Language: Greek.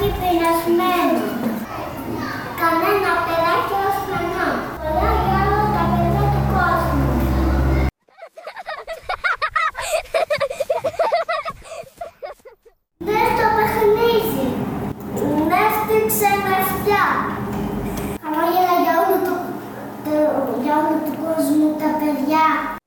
πεινασμένο. Κανένα παιδάκι ως πανά. Πολλά για όλα τα παιδιά του κόσμου. Δες το παιχνίδι. Ναι στην ξεναστιά. Χαμόγελα για όλο του κόσμου τα παιδιά.